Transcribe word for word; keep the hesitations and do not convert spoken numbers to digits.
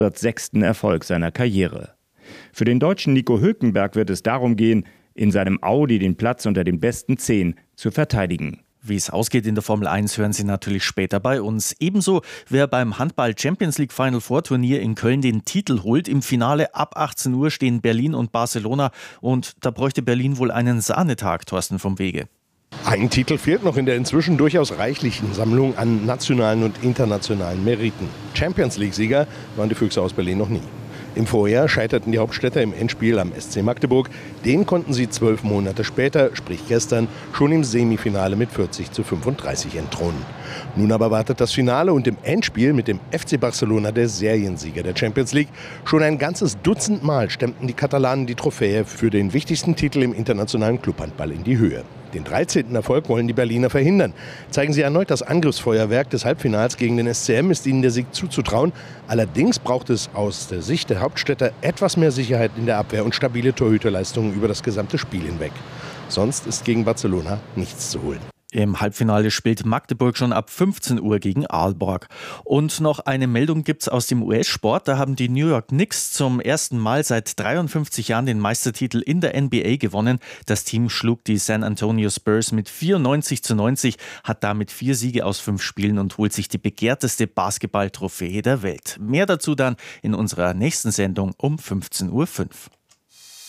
sechsten Erfolg seiner Karriere. Für den Deutschen Nico Hülkenberg wird es darum gehen, in seinem Audi den Platz unter den besten zehn zu verteidigen. Wie es ausgeht in der Formel eins, hören Sie natürlich später bei uns. Ebenso, wer beim Handball-Champions-League-Final-Four-Turnier in Köln den Titel holt. Im Finale ab achtzehn Uhr stehen Berlin und Barcelona. Und da bräuchte Berlin wohl einen Sahnetag, Thorsten vom Wege. Ein Titel fehlt noch in der inzwischen durchaus reichlichen Sammlung an nationalen und internationalen Meriten. Champions-League-Sieger waren die Füchse aus Berlin noch nie. Im Vorjahr scheiterten die Hauptstädter im Endspiel am S C Magdeburg. Den konnten sie zwölf Monate später, sprich gestern, schon im Semifinale mit vierzig zu fünfunddreißig entthronen. Nun aber wartet das Finale und im Endspiel mit dem F C Barcelona der Seriensieger der Champions League. Schon ein ganzes Dutzend Mal stemmten die Katalanen die Trophäe für den wichtigsten Titel im internationalen Clubhandball in die Höhe. Den dreizehnten Erfolg wollen die Berliner verhindern. Zeigen sie erneut das Angriffsfeuerwerk des Halbfinals gegen den S C M, ist ihnen der Sieg zuzutrauen. Allerdings braucht es aus der Sicht der Hauptstädter etwas mehr Sicherheit in der Abwehr und stabile Torhüterleistungen über das gesamte Spiel hinweg. Sonst ist gegen Barcelona nichts zu holen. Im Halbfinale spielt Magdeburg schon ab fünfzehn Uhr gegen Aalborg. Und noch eine Meldung gibt's aus dem U S-Sport. Da haben die New York Knicks zum ersten Mal seit dreiundfünfzig Jahren den Meistertitel in der N B A gewonnen. Das Team schlug die San Antonio Spurs mit vierundneunzig zu neunzig, hat damit vier Siege aus fünf Spielen und holt sich die begehrteste Basketball-Trophäe der Welt. Mehr dazu dann in unserer nächsten Sendung um fünfzehn Uhr fünf.